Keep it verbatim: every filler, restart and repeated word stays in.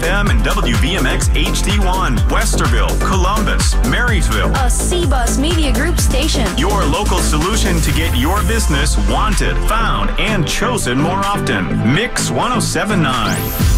M and W V M X H D one, Westerville, Columbus, Marysville. A C-Bus Media Group station. Your local solution to get your business wanted, found, and chosen more often. Mix one oh seven point nine.